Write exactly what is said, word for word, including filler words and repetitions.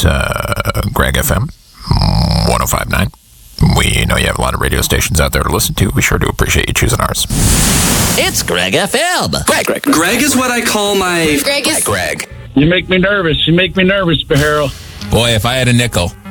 uh, Greg F M one oh five point nine. We know you have a lot of radio stations out there to listen to. We sure do appreciate you choosing ours. It's Greg F M. Greg, Greg, Greg. Greg is what I call my... Greg is... Greg. You make me nervous. You make me nervous, Beharo. Boy, if I had a nickel